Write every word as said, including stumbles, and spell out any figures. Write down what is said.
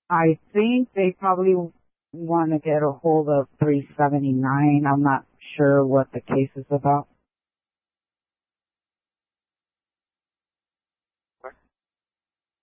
I think they probably want to get a hold of three seventy-nine. I'm not sure what the case is about.